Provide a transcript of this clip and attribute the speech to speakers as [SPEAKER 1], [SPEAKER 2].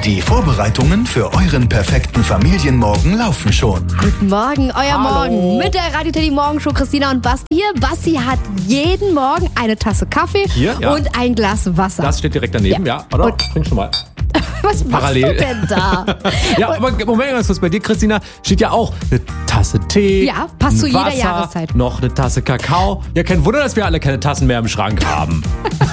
[SPEAKER 1] Die Vorbereitungen für euren perfekten Familienmorgen laufen schon.
[SPEAKER 2] Guten Morgen, euer
[SPEAKER 3] Hallo.
[SPEAKER 2] Morgen mit der Radio Teddy Morgenshow. Christina und Basti hier. Basti hat jeden Morgen eine Tasse Kaffee
[SPEAKER 3] Hier, ja.
[SPEAKER 2] und ein Glas Wasser.
[SPEAKER 3] Das steht direkt daneben, ja. Oder?
[SPEAKER 2] Und-
[SPEAKER 3] Trink schon mal.
[SPEAKER 2] Was machst
[SPEAKER 3] parallel.
[SPEAKER 2] du denn da?
[SPEAKER 3] Ja, aber Moment, ganz kurz, bei dir, Christina, steht ja auch eine Tasse Tee.
[SPEAKER 2] Ja, passt zu
[SPEAKER 3] ein
[SPEAKER 2] jeder
[SPEAKER 3] Wasser,
[SPEAKER 2] Jahreszeit.
[SPEAKER 3] Noch eine Tasse Kakao. Ja, kein Wunder, dass wir alle keine Tassen mehr im Schrank haben.